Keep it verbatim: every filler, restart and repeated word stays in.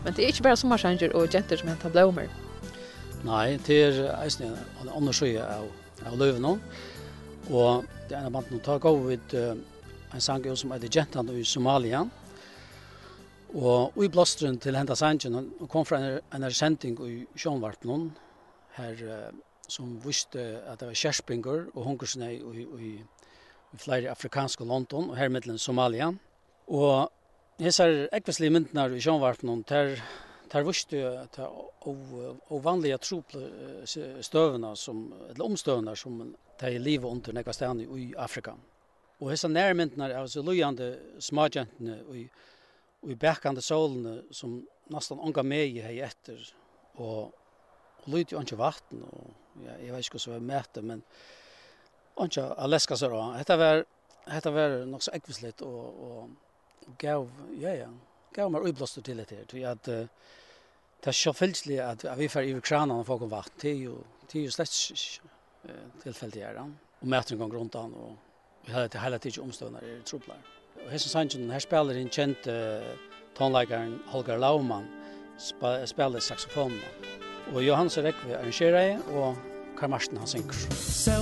Men det är inte bara sommarsanger och jenter som hämtar blommor. Nej, det är en annan sida av, av löven. Och det är en band som tar gå vid uh, en sang som heter Gentan i Somalia. Og i blåstren til henta sangen kom fra en, en sending i Sjønvarpen her uh, som visste at det var kjærspinger og hungersnei i, i, i flere afrikanske London og her middelen Somalia. Og disse ekveslige myndene i Sjønvarpen der, der visste at det var vanlige trople støvene som, eller omstøvene som de lever under nekva stedene i Afrika. Og disse nærmyndene er altså løyende smågentene i og i bækande solene som nesten ånga med i hei etter og, og lydde jo ikke vatten og ja, jeg vet ikke hva som var mæte men ikke å leska seg da dette var, dette var nok så ekvisligt og, og, og gav ja ja, gav meg uiblåster til det her til at uh, det er selvfølgelig at, at vi får i kranen og folk om vatten det er jo, det er jo slett uh, tilfeldig her og mætren går rundt an og vi hadde til hele tiden omstående i troblar. Og her som sangen, her spiller en kjent uh, tonleikeren Holger Laumann, sp spiller saxofonen. Og Johannes Rekve arrangerer og Karl Marsten han synger.